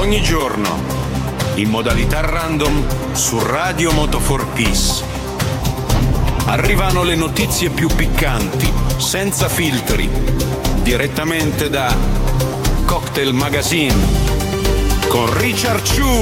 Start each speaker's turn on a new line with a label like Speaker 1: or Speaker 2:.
Speaker 1: Ogni giorno, in modalità random, su Radio Moto for Peace. Arrivano le notizie più piccanti, senza filtri, direttamente da Cocktail Magazine, con Richard Chu.